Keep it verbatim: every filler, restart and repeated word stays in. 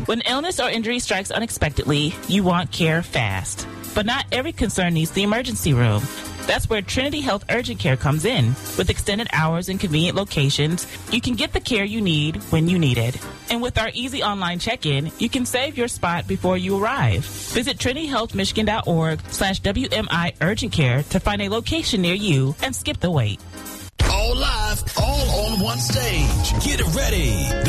When illness or injury strikes unexpectedly, you want care fast. But not every concern needs the emergency room. That's where Trinity Health Urgent Care comes in. With extended hours and convenient locations, you can get the care you need when you need it. And with our easy online check-in, you can save your spot before you arrive. Visit trinity health michigan dot org slash W M I Urgent Care to find a location near you and skip the wait. All live, all on one stage. Get ready.